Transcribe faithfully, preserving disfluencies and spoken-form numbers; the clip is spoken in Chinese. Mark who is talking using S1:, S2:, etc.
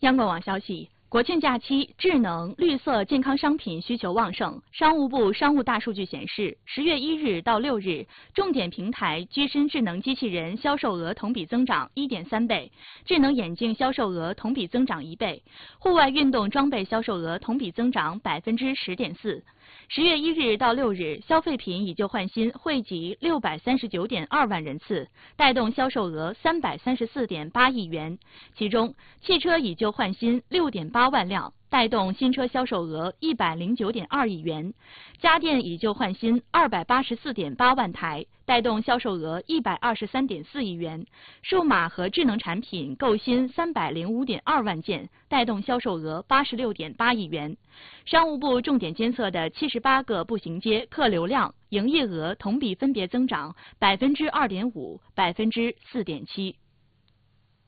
S1: 央广网消息，国庆假期，智能、绿色、健康商品需求旺盛。商务部商务大数据显示，十月一日到六日，重点平台居身智能机器人销售额同比增长 一点三倍，智能眼镜销售额同比增长一倍，户外运动装备销售额同比增长 百分之十点四。十月一日到六日，消费品以旧换新惠及六百三十九点二万人次，带动销售额三百三十四点八亿元。其中，汽车以旧换新六点八万辆，带动新车销售额一百零九点二亿元；家电以旧换新二百八十四点八万台，带动销售额一百二十三点四亿元；数码和智能产品购新三百零五点二万件，带动销售额八十六点八亿元。商务部重点监测的七十八个步行街客流量、营业额同比分别增长百分之二点五、百分之四点七。